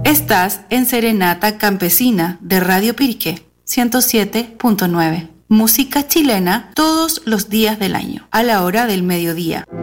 Estás en Serenata Campesina de Radio Piriqué 107.9. Música chilena todos los días del año, a la hora del mediodía.